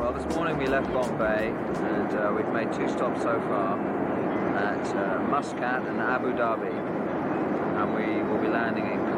Well, this morning we left Bombay and we've made 2 stops so far at Muscat and Abu Dhabi, and we will be landing in